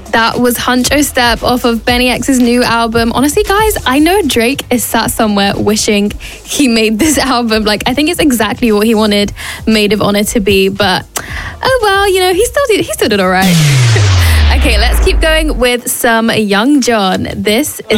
That was Huncho Step off of Benny X's new album. Honestly, guys, I know Drake is sat somewhere wishing he made this album. Like, I think it's exactly what he wanted Maid of Honor to be. But, oh well, you know, he still did all right. Okay, let's keep going with some Young John. This is